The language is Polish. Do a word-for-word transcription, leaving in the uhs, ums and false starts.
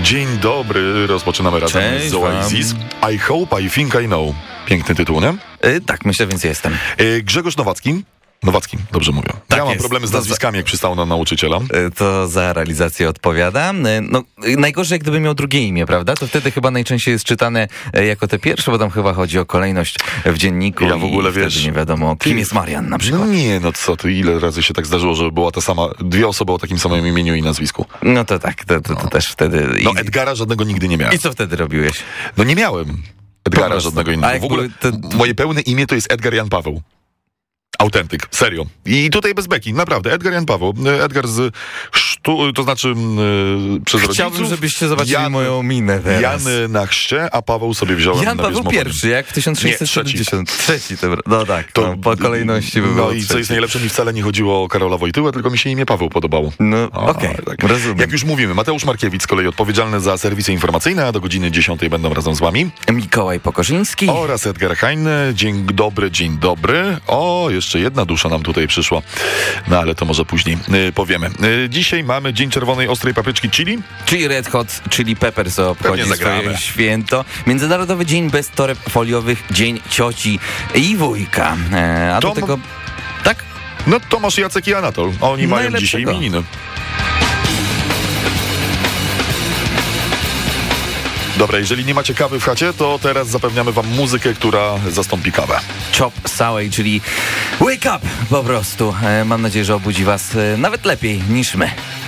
Dzień dobry, rozpoczynamy razem Cześć z Oasis. I hope, I think I know. Piękny tytuł, nie? Yy, tak, myślę, więc jestem. Yy, Grzegorz Nowacki. Nowacki, dobrze mówię. Tak ja mam jest. problemy z To nazwiskami, jak przystało na nauczyciela. Yy, to za realizację odpowiadam. Yy, no, yy, najgorzej, gdyby miał drugie imię, prawda? To wtedy chyba najczęściej jest czytane yy, jako te pierwsze, bo tam chyba chodzi o kolejność w dzienniku. Ja w ogóle, i wtedy wiesz, nie wiadomo, kim ty- jest Marian na przykład. No nie, no co ty, ile razy się tak zdarzyło, że była ta sama, dwie osoby o takim samym imieniu i nazwisku. No to tak, to, to, to też wtedy... I, No Edgara żadnego nigdy nie miałem. I co wtedy robiłeś? No nie miałem Edgara prostu. żadnego A innego. jak W ogóle były te- moje pełne imię to jest Edgar Jan Paweł. Autentyk, serio. I tutaj bez beki, naprawdę. Edgar Jan Paweł. Edgar z sztu... to znaczy yy, przez Chciałbym, rodziców. żebyście zobaczyli Jan, moją minę teraz. Jan na chrzcie, a Paweł sobie wziąłem Jan na Paweł bierzmowanie. pierwszy, jak w tysiąc sześćset siedemdziesiątym. Trzeci, to, no tak, To, no, po kolejności by No było i co trzeci. jest najlepsze, mi wcale nie chodziło o Karola Wojtyłę, tylko mi się imię Paweł podobało. No O, okej, tak. rozumiem. Jak już mówimy, Mateusz Markiewicz z kolei odpowiedzialny za serwisy informacyjne, a do godziny dziesiątej będą razem z wami. Mikołaj Pokorzyński. Oraz Edgar Hein. Dzień dobry, dzień dobry. O, jeszcze jedna dusza nam tutaj przyszła. No ale to może później y, powiemy. Y, dzisiaj mamy Dzień Czerwonej Ostrej Papryczki Chili. Czyli Red Hot Chili Peppers obchodzi Pewnie zagramy. swoje święto. Międzynarodowy Dzień Bez Toreb Foliowych, Dzień Cioci i Wujka. E, a To do tego... Tak? No Tomasz, Jacek i Anatol. Oni mają Najlepszego. dzisiaj imieniny. Dobra, jeżeli nie macie kawy w chacie, to teraz zapewniamy wam muzykę, która zastąpi kawę. Chop Suey, czyli Wake Up po prostu. E, mam nadzieję, że obudzi was e, nawet lepiej niż my.